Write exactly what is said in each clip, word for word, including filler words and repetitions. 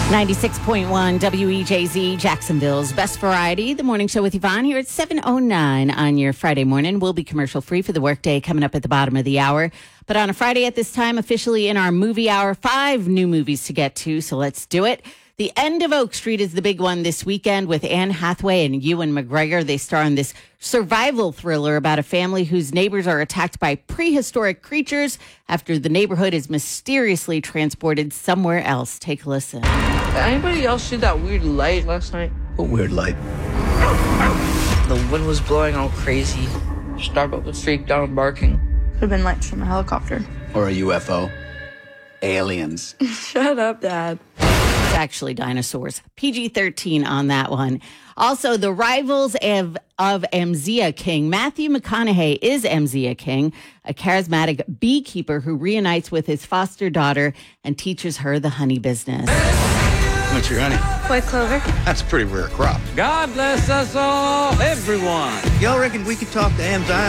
ninety-six point one W E J Z, Jacksonville's best variety. The morning show with Yvonne here at seven oh nine on your Friday morning. We'll be commercial free for the workday coming up at the bottom of the hour. But on a Friday at this time, officially in our movie hour, five new movies to get to. So let's do it. The End of Oak Street is the big one this weekend with Anne Hathaway and Ewan McGregor. They star in this survival thriller about a family whose neighbors are attacked by prehistoric creatures after the neighborhood is mysteriously transported somewhere else. Take a listen. Did anybody else see that weird light last night? What weird light? The wind was blowing all crazy. Starbuck was freaked out and barking. Could have been lights from a helicopter. Or a U F O. Aliens. Shut up, Dad. Actually dinosaurs. P G thirteen on that one. Also, the rivals of, of Amzia King. Matthew McConaughey is Amzia King, a charismatic beekeeper who reunites with his foster daughter and teaches her the honey business. What's your honey? White clover. That's a pretty rare crop. God bless us all, everyone. Y'all reckon we could talk to Amzia?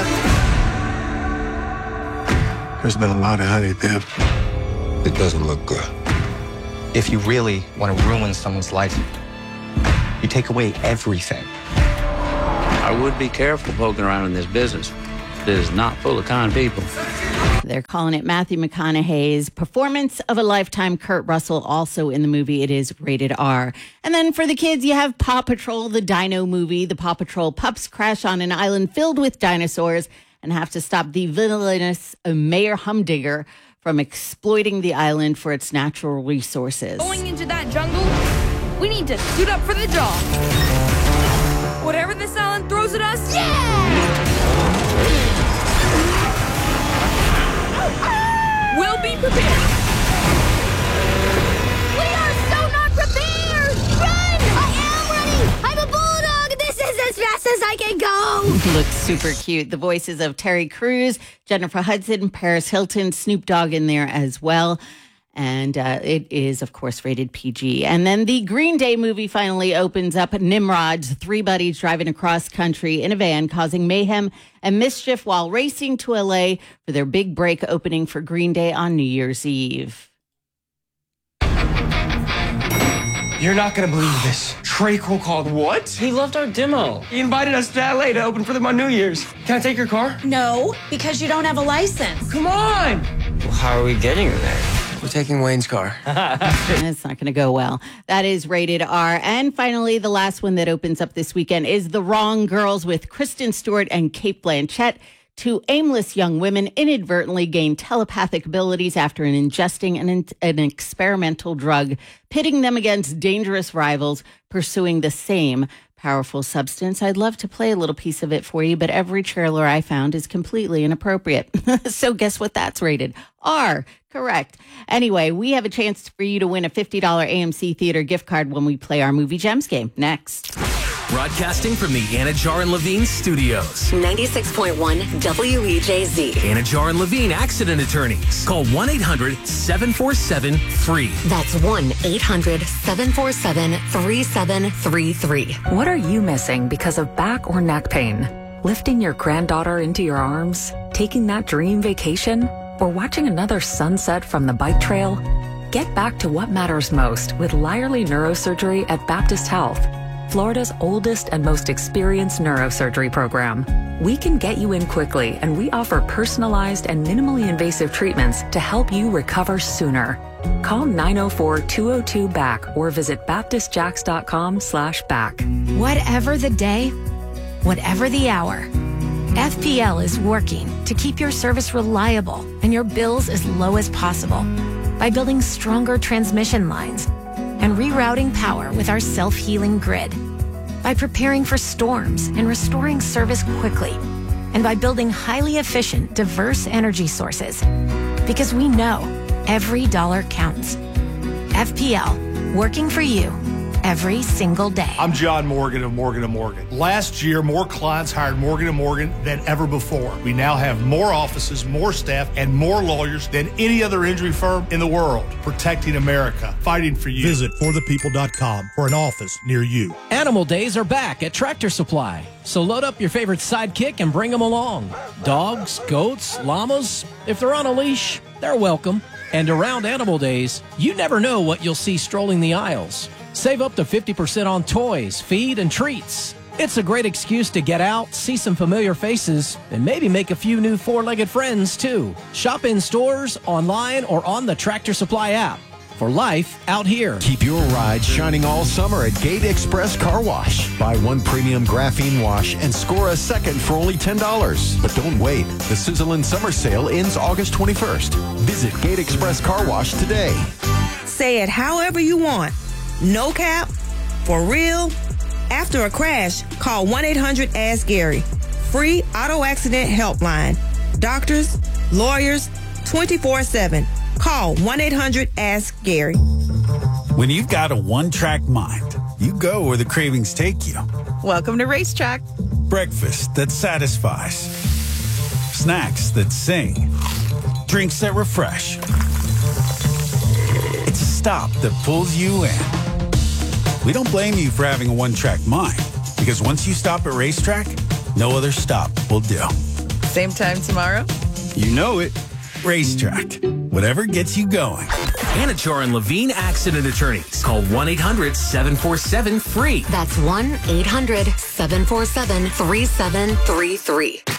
There's been a lot of honey, Biff. It doesn't look good. If you really want to ruin someone's life, you take away everything. I would be careful poking around in this business. It is not full of kind people. They're calling it Matthew McConaughey's performance of a lifetime. Kurt Russell also in the movie. It is rated R. And then for the kids, you have Paw Patrol, the Dino movie. The Paw Patrol pups crash on an island filled with dinosaurs and have to stop the villainous Mayor Humdinger from exploiting the island for its natural resources. Going into that jungle, we need to suit up for the job. Whatever this island throws at us, yeah! We'll be prepared. We are so not prepared! Run! I am running! I'm a bulldog! This is as fast as I can go! Looks super cute. The voices of Terry Crews, Jennifer Hudson, Paris Hilton, Snoop Dogg in there as well. And uh, it is, of course, rated P G. And then the Green Day movie finally opens up. Nimrod's three buddies driving across country in a van, causing mayhem and mischief while racing to L A for their big break opening for Green Day on New Year's Eve. You're not going to believe this. Trey Cole called. What? He loved our demo. He invited us to L A to open for them on New Year's. Can I take your car? No, because you don't have a license. Come on! Well, how are we getting her there? We're taking Wayne's car. It's not going to go well. That is rated R. And finally, the last one that opens up this weekend is The Wrong Girls with Kristen Stewart and Cate Blanchett. Two aimless young women inadvertently gain telepathic abilities after ingesting an, an experimental drug, pitting them against dangerous rivals pursuing the same powerful substance. I'd love to play a little piece of it for you, but every trailer I found is completely inappropriate. So guess what that's rated? R. Correct. Anyway, we have a chance for you to win a fifty dollars A M C Theater gift card when we play our Movie Gems game. Next. Broadcasting from the Anajar and Levine studios. ninety-six point one W E J Z. Anajar and Levine accident attorneys. Call one eight hundred seven four seven free. That's one eight hundred seven four seven three seven three three. What are you missing because of back or neck pain? Lifting your granddaughter into your arms? Taking that dream vacation? Or watching another sunset from the bike trail? Get back to what matters most with Lyerly Neurosurgery at Baptist Health, Florida's oldest and most experienced neurosurgery program. We can get you in quickly, and we offer personalized and minimally invasive treatments to help you recover sooner. Call nine oh four, two oh two, B A C or visit baptist jacks dot com slash back. Whatever the day, whatever the hour, F P L is working to keep your service reliable and your bills as low as possible by building stronger transmission lines and rerouting power with our self-healing grid, by preparing for storms and restoring service quickly, and by building highly efficient, diverse energy sources. Because we know every dollar counts. F P L, working for you every single day. I'm John Morgan of Morgan and Morgan. Last year, more clients hired Morgan and Morgan than ever before. We now have more offices, more staff, and more lawyers than any other injury firm in the world. Protecting America, fighting for you. Visit for the people dot com for an office near you. Animal Days are back at Tractor Supply. So load up your favorite sidekick and bring them along. Dogs, goats, llamas, if they're on a leash, they're welcome. And around Animal Days, you never know what you'll see strolling the aisles. Save up to fifty percent on toys, feed, and treats. It's a great excuse to get out, see some familiar faces, and maybe make a few new four-legged friends, too. Shop in stores, online, or on the Tractor Supply app. For life out here. Keep your ride shining all summer at Gate Express Car Wash. Buy one premium graphene wash and score a second for only ten dollars. But don't wait. The Sizzlin' Summer Sale ends August twenty-first. Visit Gate Express Car Wash today. Say it however you want. No cap. For real. After a crash, call one eight hundred ask Gary. Free auto accident helpline. Doctors, lawyers, twenty-four seven. Call one eight hundred ask Gary. When you've got a one-track mind, you go where the cravings take you. Welcome to Racetrack. Breakfast that satisfies. Snacks that sing. Drinks that refresh. It's a stop that pulls you in. We don't blame you for having a one-track mind, because once you stop at Racetrack, no other stop will do. Same time tomorrow? You know it. Racetrack. Whatever gets you going. Anachar and Levine Accident Attorneys. Call one eight hundred seven four seven free. That's one eight hundred seven four seven three seven three three.